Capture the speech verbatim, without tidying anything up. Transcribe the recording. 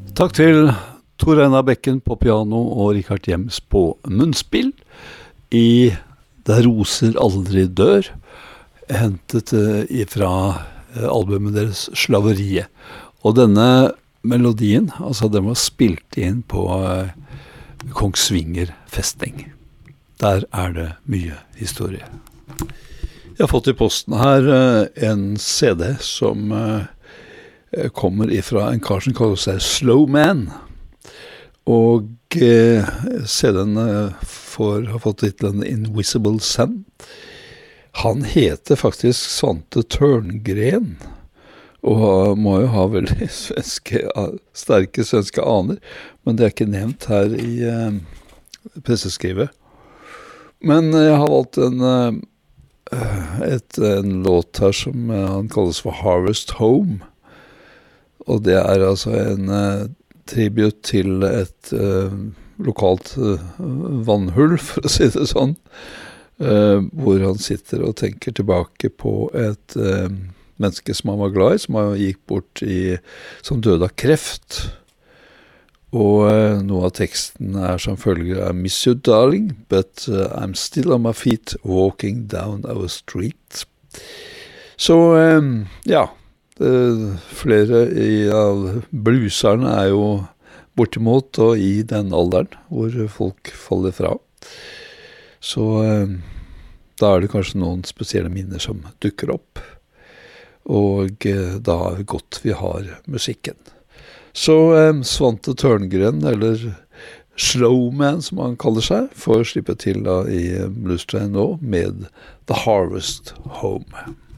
Takk til Tor Einar Bekken på piano og Richard Jems på munnspill i Der roser aldri dør, hentet ifra albumet deres Slaveriet. Og denne melodien, altså den var spilt inn på Kongsvinger festning. Der er det mye historie. Jeg har fått i posten her en C D som kommer ifra en kar som kaller seg Slow Man. Og eh, C D-en får, har fått titlen Invisible Sun. Han heter faktisk Svante Tørngren, og må jo ha veldig svenske, sterke svenske aner, men det er ikke nevnt her i eh, presseskrivet. Men jeg har valgt en, et, en låt her som han kalles for Harvest Home, og det er altså en uh, tribut til et uh, lokalt uh, vannhull, for å si det sånn, uh, hvor han sitter og tenker tilbake på et uh, menneske som han var glad i, som han gikk bort i, som døde av kreft. Og uh, noe av teksten er som følger, I miss you, darling, but uh, I'm still on my feet walking down our street. Så, um, ja, Uh, flere i, av bluserne er jo bortimot og i den alderen hvor folk faller fra. Så uh, da er det kanskje noen spesielle minner som dukker opp. Og uh, da er det godt vi har musikken. Så uh, Svante Tørngren, eller Slowman som han kaller seg, får slippe til da i Blues Train nå med The Harvest Home.